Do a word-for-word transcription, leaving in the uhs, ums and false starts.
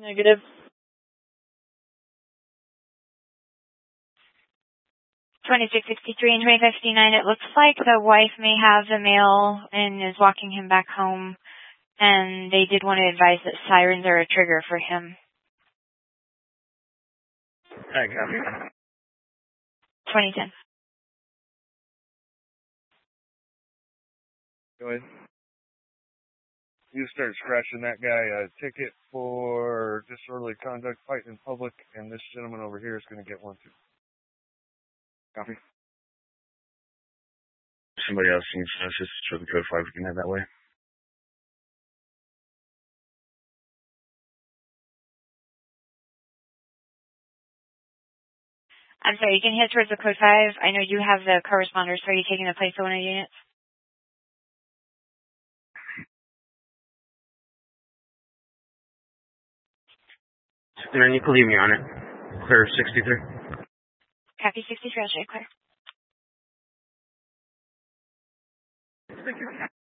Negative. twenty-six sixty-three and twenty-five fifty-nine, it looks like the wife may have the male and is walking him back home, and they did want to advise that sirens are a trigger for him. I copy. twenty ten. Go ahead. You start scratching that guy a ticket for disorderly conduct, fighting in public, and this gentleman over here is going to get one too. Copy. Somebody else needs to just show the code five. We can head that way. I'm sorry, you can head towards the code five. I know you have the corresponders, so are you taking the place of one of the units? And then you can leave me on it. Clear sixty-three. Copy sixty-three, I'll show you clear.